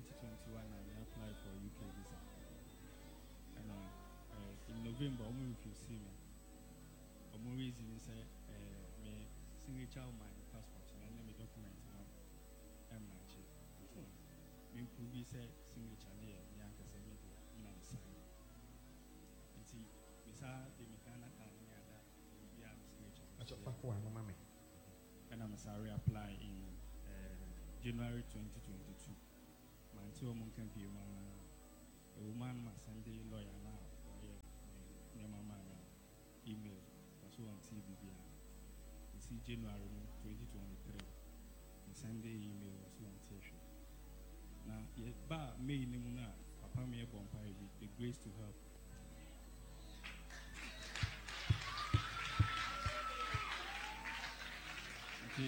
2021, I applied for UK visa. And in November, if you see me, I'm reason is me signature on my passport and then my document now. I'm not sure. Me prove say signature there. Me anka say me do na sign. Nti bisa de mechanic can me ada be a signature. Acho pa ko an mama me. And I'm sorry apply in January 2022. My two months can be a woman must send the lawyer now or your mama email. So on TV. You see January 2023. You send the email or so on TV. Now, but me nimuna papa me bonfire the grace to help. Okay.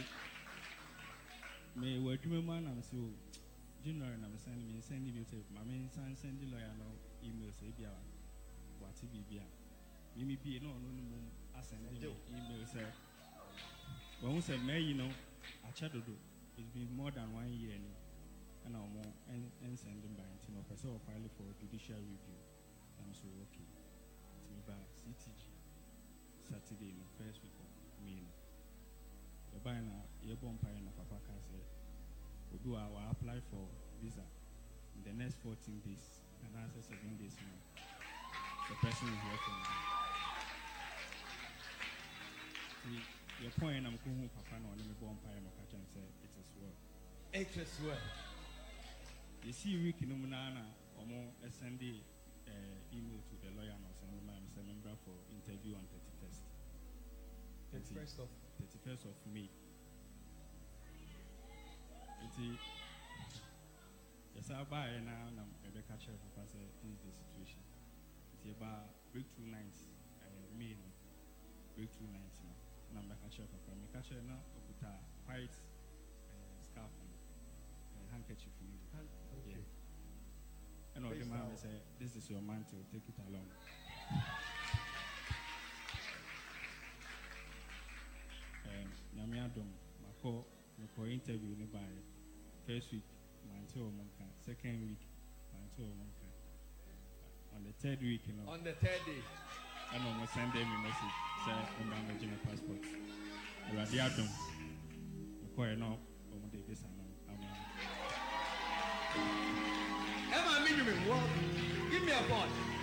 Me work man I'm so January I'm sending me my main son send the lawyer no email say be what be Mimi be no I send email say when we say me I do it's been more than 1 year and I'm more and sending by person file for judicial review. I'm so okay. To me by CTG Saturday in the first week of May. The buyer your bumpire and papa can say we do our apply for visa in the next 14 days and answer 7 days now. The person is working. Your point I'm going papa no me bumpire no catch and say it is well. It is well. You see week in Umunana or more send the email to the lawyer and send my member for interview on 31st of May. Yes, I buy now and I'm catch up for this is the situation. It's about breakthrough nights May breakthrough nights now. And I'm catch up for me catch now with a white scarf and handkerchief for you. Yeah. And all the man say, this is your man to take it along. Nyamiadom, Mako interview by first week, Manto Monka, second week, Manto Monka. On the third week, on the third day, I know send them a message, say, I'm managing a passport. Radiadom, Mako, no, on the this and Emma, give me a phone.